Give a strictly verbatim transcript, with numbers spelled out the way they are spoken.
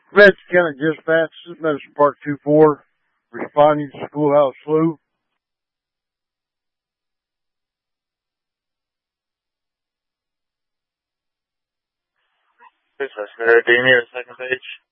Fetch County Dispatch, this is Medicine Park two four, responding to Schoolhouse Slough. This is Mary Dean here, second page.